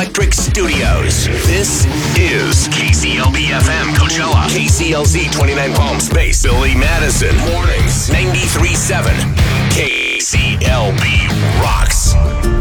Electric Studios. This is KCLB-FM Coachella. KCLZ 29 Palm Space. Billy Madison. Mornings 93.7. KCLB rocks.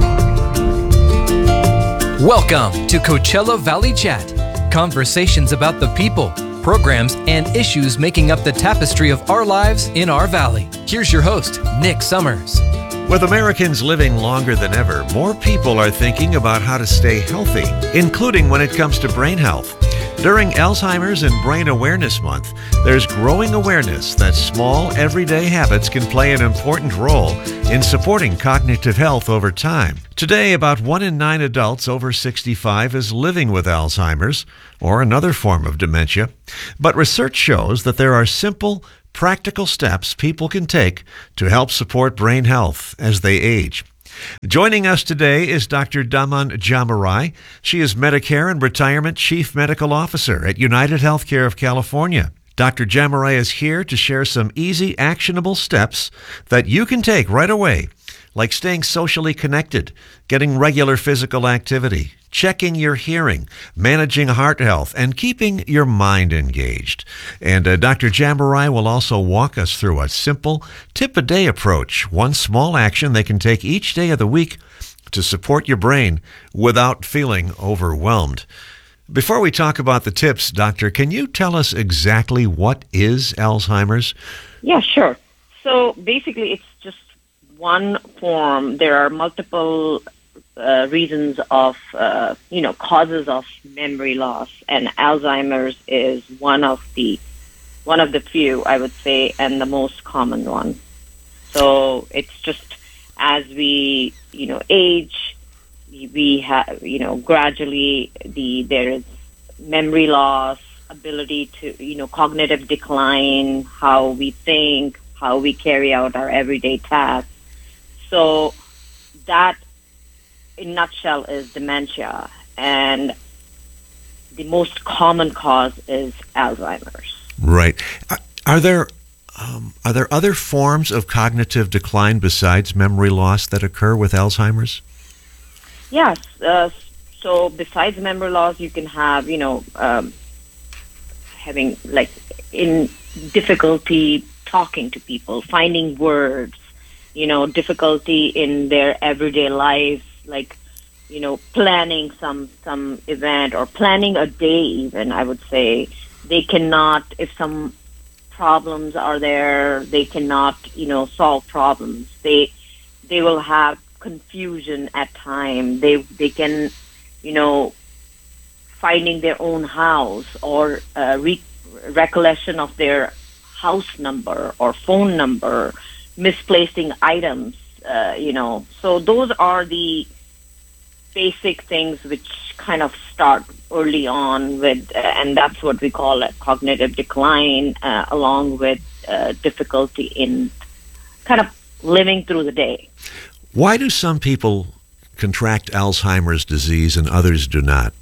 Welcome to Coachella Valley Chat. Conversations about the people, programs, and issues making up the tapestry of our lives in our valley. Here's your host, Nick Summers. With Americans living longer than ever, more people are thinking about how to stay healthy, including when it comes to brain health. During Alzheimer's and Brain Awareness Month, there's growing awareness that small, everyday habits can play an important role in supporting cognitive health over time. Today, about 1 in 9 adults over 65 is living with Alzheimer's or another form of dementia. But research shows that there are simple, practical steps people can take to help support brain health as they age. Joining us today is Dr. Daman Jamarai. She is Medicare and Retirement Chief Medical Officer at United Healthcare of California. Dr. Jamarai is here to share some easy, actionable steps that you can take right away, like staying socially connected, getting regular physical activity, checking your hearing, managing heart health, and keeping your mind engaged. And Dr. Jamarai will also walk us through a simple tip-a-day approach, one small action they can take each day of the week to support your brain without feeling overwhelmed. Before we talk about the tips, Doctor, can you tell us exactly what is Alzheimer's? Yeah, sure. So basically, it's just one form. There are multiple reasons of, causes of memory loss, and Alzheimer's is one of the few, I would say, and the most common one. So it's just as we, age, we have, gradually there is memory loss, ability to, cognitive decline, how we think, how we carry out our everyday tasks. So that, in a nutshell, is dementia, and the most common cause is Alzheimer's. Right. Are there other forms of cognitive decline besides memory loss that occur with Alzheimer's? Yes. So besides memory loss, you can have, having in difficulty talking to people, finding words, difficulty in their everyday life, planning some event or planning a day even, I would say. They cannot, if some problems are there, they cannot, solve problems. They will have confusion at times. They can, finding their own house or recollection of their house number or phone number, misplacing items, So those are the basic things which kind of start early on with, and that's what we call a cognitive decline, along with difficulty in kind of living through the day. Why do some people contract Alzheimer's disease and others do not?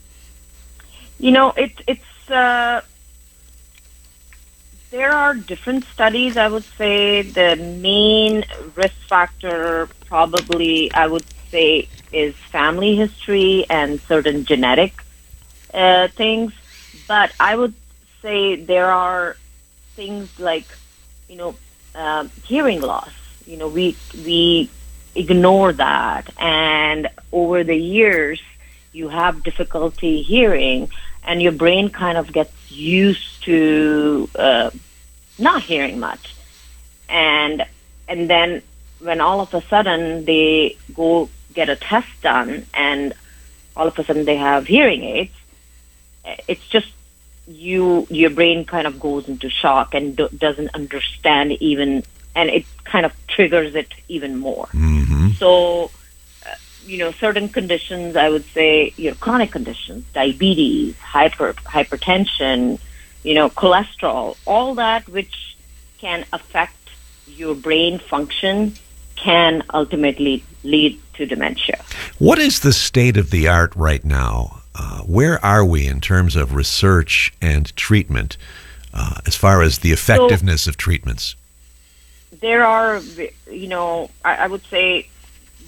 There are different studies, I would say. The main risk factor probably, I would say, is family history and certain genetic things. But I would say there are things like, hearing loss. We ignore that. And over the years, you have difficulty hearing, and your brain kind of gets used to not hearing much. And then when all of a sudden they go get a test done and all of a sudden they have hearing aids, it's just your brain kind of goes into shock and doesn't understand even, and it kind of triggers it even more. Mm-hmm. So, certain conditions, I would say, chronic conditions, diabetes, hypertension, cholesterol, all that which can affect your brain function can ultimately lead to dementia. What is the state of the art right now? Where are we in terms of research and treatment, as far as the effectiveness of treatments? There are, I would say,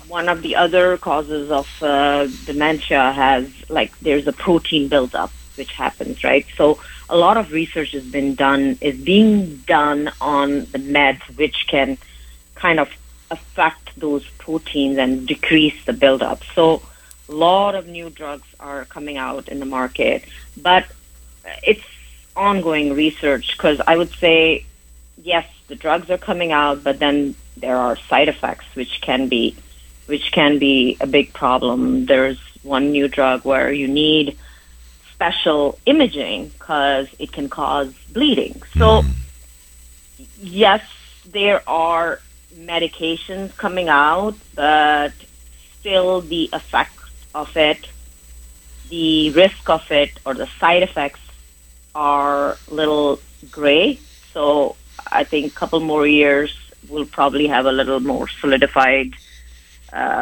one of the other causes of dementia there's a protein buildup which happens, right? So a lot of research is being done on the meds which can kind of affect those proteins and decrease the buildup. So a lot of new drugs are coming out in the market, but it's ongoing research because I would say, yes, the drugs are coming out, but then there are side effects which can be a big problem. There's one new drug where you need special imaging because it can cause bleeding. So, yes, there are medications coming out, but still the effect of it, the risk of it, or the side effects are a little gray. So I think a couple more years we'll probably have a little more solidified